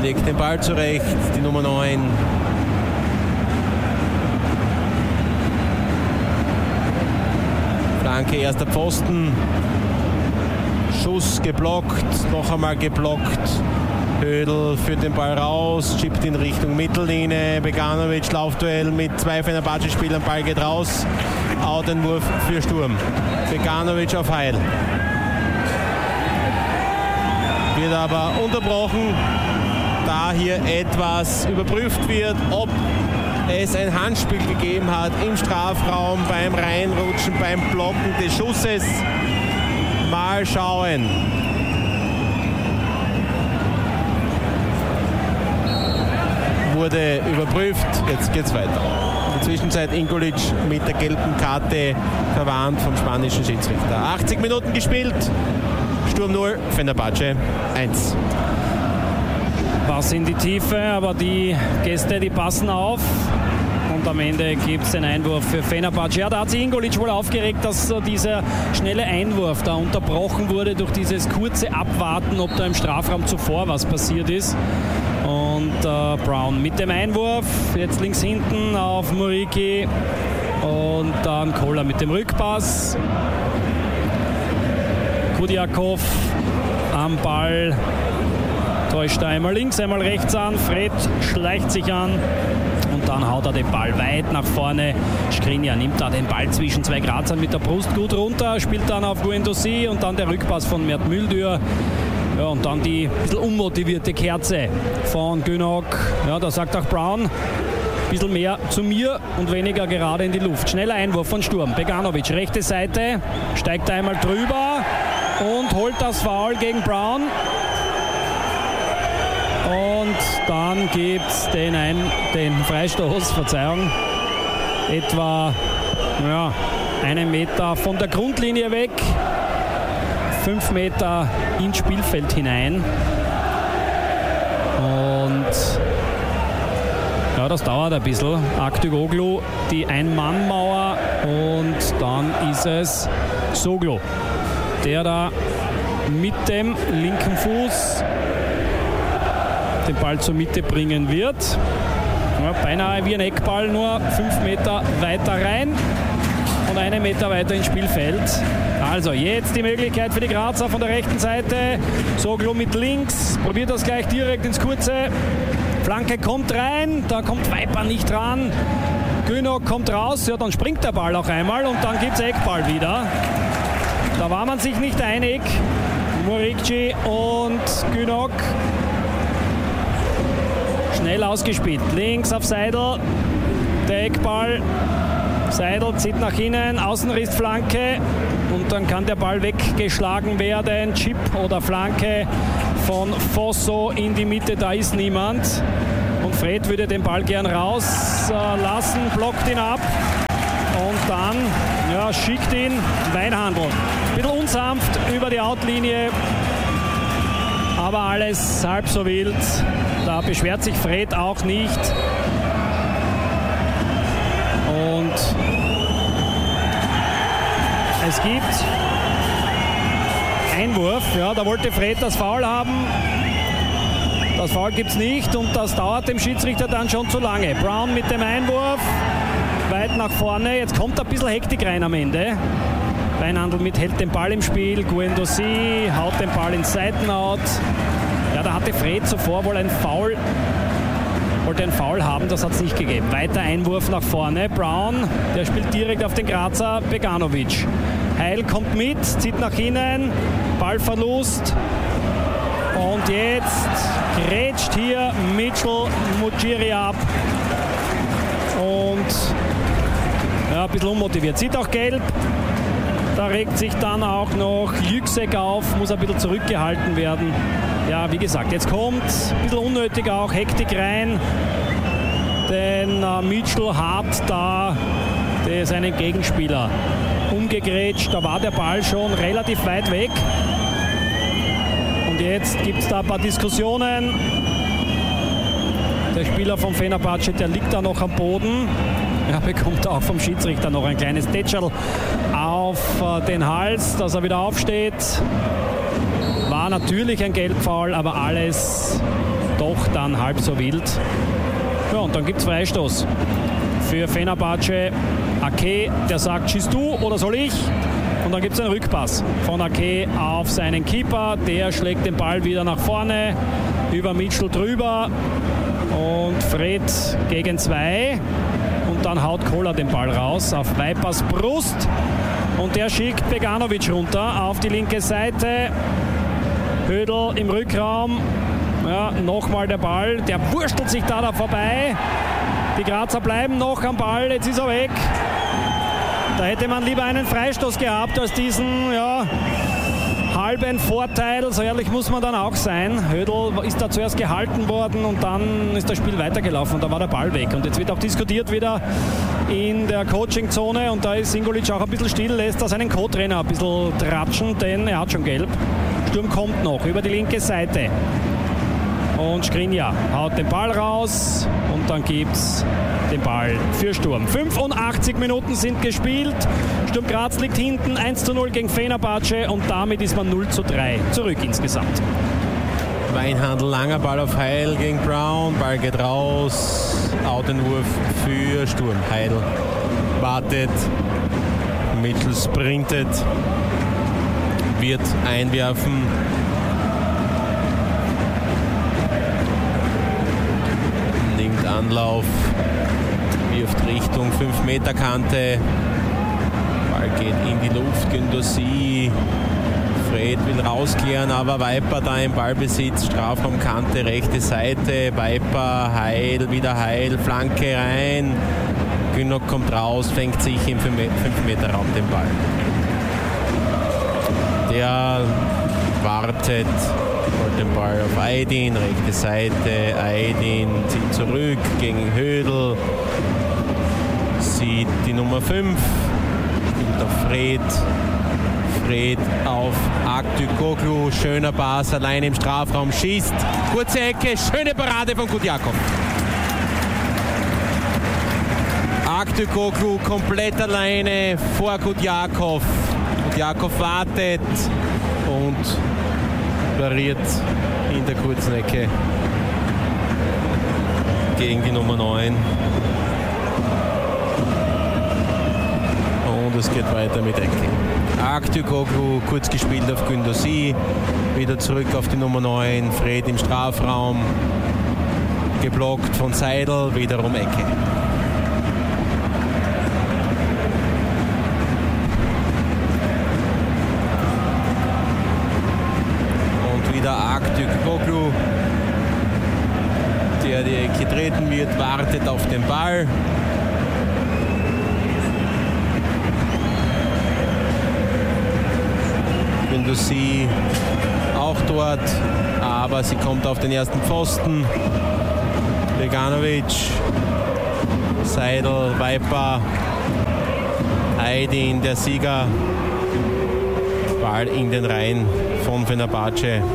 legt den Ball zurecht, die Nummer 9. Flanke, erster Pfosten. Schuss geblockt, noch einmal geblockt. Hödl führt den Ball raus, chippt in Richtung Mittellinie. Beganovic, Laufduell mit 2 Fenerbahce-Spielern, Ball geht raus. Outentwurf für Sturm. Beganovic auf Heil. Wird aber unterbrochen, da hier etwas überprüft wird, ob es ein Handspiel gegeben hat im Strafraum beim Reinrutschen, beim Blocken des Schusses. Mal schauen. Wurde überprüft, jetzt geht's weiter. In der Zwischenzeit Ingolic mit der gelben Karte verwarnt vom spanischen Schiedsrichter. 80 Minuten gespielt, Sturm 0, Fenerbahce 1. Pass in die Tiefe, aber die Gäste, die passen auf. Und am Ende gibt es den Einwurf für Fenerbahce. Ja, da hat sich Ingolic wohl aufgeregt, dass dieser schnelle Einwurf da unterbrochen wurde durch dieses kurze Abwarten, ob da im Strafraum zuvor was passiert ist. Und Brown mit dem Einwurf, jetzt links hinten auf Muriqi und dann Koller mit dem Rückpass. Kudiakov am Ball, täuscht er einmal links, einmal rechts an, Fred schleicht sich an und dann haut er den Ball weit nach vorne. Skriniar nimmt da den Ball zwischen 2 Grazern mit der Brust gut runter, spielt dann auf Guendouzi und dann der Rückpass von Mert Müldür. Ja, und dann die ein bisschen unmotivierte Kerze von Günok. Ja, da sagt auch Brown, ein bisschen mehr zu mir und weniger gerade in die Luft. Schneller Einwurf von Sturm. Beganovic, rechte Seite, steigt einmal drüber und holt das Foul gegen Brown. Und dann gibt es den Freistoß, Verzeihung, etwa 1 Meter von der Grundlinie weg. 5 Meter ins Spielfeld hinein. Und ja, das dauert ein bisschen. Aktigoglu, die Ein-Mann-Mauer und dann ist es Soglo, der da mit dem linken Fuß den Ball zur Mitte bringen wird. Ja, beinahe wie ein Eckball, nur 5 Meter weiter rein und 1 Meter weiter ins Spielfeld. Also jetzt die Möglichkeit für die Grazer von der rechten Seite. Soglo mit links, probiert das gleich direkt ins Kurze. Flanke kommt rein, da kommt Weiper nicht ran. Günok kommt raus, ja, dann springt der Ball auch einmal und dann gibt es Eckball wieder. Da war man sich nicht einig. Muriqi und Günok. Schnell ausgespielt, links auf Seidel. Der Eckball. Seidel zieht nach innen, Außenrissflanke und dann kann der Ball weggeschlagen werden. Chip oder Flanke von Fosso in die Mitte, da ist niemand. Und Fred würde den Ball gern rauslassen, blockt ihn ab und dann schickt ihn Weinhandl. Ein bisschen unsanft über die Outlinie, aber alles halb so wild. Da beschwert sich Fred auch nicht. Und es gibt Einwurf, ja, da wollte Fred das Foul haben. Das Foul gibt es nicht und das dauert dem Schiedsrichter dann schon zu lange. Brown mit dem Einwurf, weit nach vorne, jetzt kommt ein bisschen Hektik rein am Ende. Weinhandl hält den Ball im Spiel, Guendouzi haut den Ball ins Seitenout. Ja, da hatte Fred zuvor wohl wollte ein Foul haben, das hat es nicht gegeben. Weiter Einwurf nach vorne. Brown, der spielt direkt auf den Grazer Beganovic. Heil kommt mit, zieht nach innen, Ballverlust. Und jetzt grätscht hier Mitchell Mujiri ab. Und ein bisschen unmotiviert. Sieht auch gelb. Da regt sich dann auch noch Yüksek auf, muss ein bisschen zurückgehalten werden. Ja, wie gesagt, jetzt kommt ein bisschen unnötig auch Hektik rein, denn Mitchell hat da seinen Gegenspieler umgegrätscht. Da war der Ball schon relativ weit weg. Und jetzt gibt es da ein paar Diskussionen. Der Spieler von Fenerbahce, der liegt da noch am Boden. Er bekommt auch vom Schiedsrichter noch ein kleines Tätscherl auf den Hals, dass er wieder aufsteht. War natürlich ein Gelbfoul, aber alles doch dann halb so wild. Ja, und dann gibt es Freistoß für Fenerbahce. Ake, der sagt, schießt du oder soll ich? Und dann gibt es einen Rückpass von Ake auf seinen Keeper. Der schlägt den Ball wieder nach vorne, über Mitchell drüber. Und Fred gegen 2. Und dann haut Koller den Ball raus auf Vipers Brust. Und der schickt Beganovic runter auf die linke Seite. Hödl im Rückraum. Ja, nochmal der Ball. Der wurstelt sich da vorbei. Die Grazer bleiben noch am Ball. Jetzt ist er weg. Da hätte man lieber einen Freistoß gehabt als diesen halben Vorteil. So ehrlich muss man dann auch sein. Hödl ist da zuerst gehalten worden und dann ist das Spiel weitergelaufen und da war der Ball weg. Und jetzt wird auch diskutiert wieder in der Coachingzone und da ist Singulic auch ein bisschen still, lässt da seinen Co-Trainer ein bisschen tratschen, denn er hat schon gelb. Sturm kommt noch über die linke Seite. Und Skriniar haut den Ball raus und dann gibt es den Ball für Sturm. 85 Minuten sind gespielt. Sturm Graz liegt hinten 1:0 gegen Fenerbahce und damit ist man 0:3 zurück insgesamt. Weinhandl, langer Ball auf Heil gegen Brown. Ball geht raus. Outentwurf für Sturm. Heil wartet. Mitchell sprintet. Wird einwerfen. Nimmt Anlauf. Wirft Richtung 5-Meter-Kante. Ball geht in die Luft. Gündossi. Fred will rausklären, aber Viper da im Ballbesitz. Strafraumkante, rechte Seite. Viper, Heil, wieder Heil. Flanke rein. Günnock kommt raus, fängt sich im 5-Meter-Raum den Ball. Der wartet. Holt den Ball auf Aydin, rechte Seite. Aydin zieht zurück gegen Hödl. Sieht die Nummer 5. Spielt auf Fred. Fred auf Aktürkoğlu. Schöner Pass, allein im Strafraum. Schießt. Kurze Ecke. Schöne Parade von Kudjakov. Aktürkoğlu komplett alleine vor Kudjakov. Kudjakov wartet und pariert in der kurzen Ecke gegen die Nummer 9. Und es geht weiter mit Ecke. Aktürkoğlu kurz gespielt auf Gündossi, wieder zurück auf die Nummer 9. Fred im Strafraum, geblockt von Seidel, wiederum Ecke. Wieder Aktürkoğlu, der die Ecke treten wird, wartet auf den Ball. Gündossi auch dort, aber sie kommt auf den ersten Pfosten. Beganovic, Seidel, Viper, Aydin, der Sieger. Ball in den Reihen von Fenerbahce.